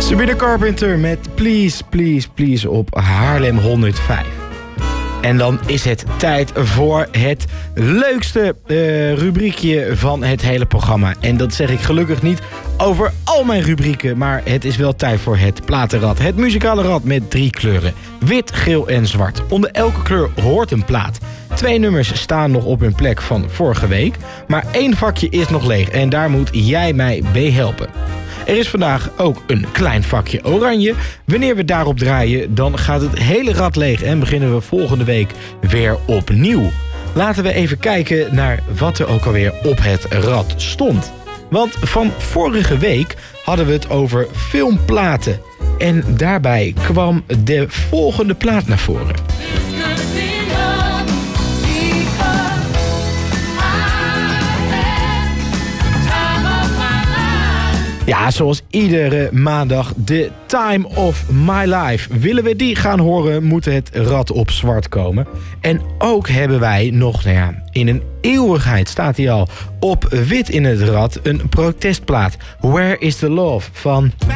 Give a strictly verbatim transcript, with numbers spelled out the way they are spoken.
Sabrina Carpenter met Please, Please, Please op Haarlem honderdvijf. En dan is het tijd voor het leukste uh, rubriekje van het hele programma. En dat zeg ik gelukkig niet over al mijn rubrieken, maar het is wel tijd voor het platenrad. Het muzikale rad met drie kleuren. Wit, geel en zwart. Onder elke kleur hoort een plaat. Twee nummers staan nog op hun plek van vorige week. Maar één vakje is nog leeg en daar moet jij mij bij helpen. Er is vandaag ook een klein vakje oranje. Wanneer we daarop draaien, dan gaat het hele rad leeg en beginnen we volgende week weer opnieuw. Laten we even kijken naar wat er ook alweer op het rad stond. Want van vorige week hadden we het over filmplaten. En daarbij kwam de volgende plaat naar voren. Ja, zoals iedere maandag de Time of My Life. Willen we die gaan horen, moet het rad op zwart komen. En ook hebben wij nog, nou ja, in een eeuwigheid staat hij al op wit in het rad, een protestplaat. Where is the Love van...